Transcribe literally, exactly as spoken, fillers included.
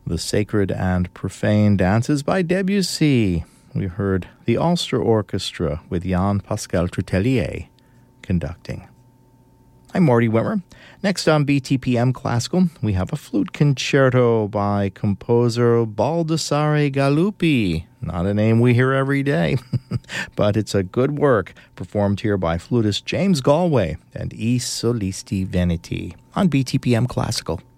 The Sacred and Profane Dances by Debussy. We heard the Ulster Orchestra with Jan Pascal Trutelier conducting. I'm Marty Wimmer. Next on B T P M Classical, we have a flute concerto by composer Baldassare Galuppi. Not a name we hear every day, but it's a good work performed here by flutist James Galway and I Solisti Veneti on B T P M Classical.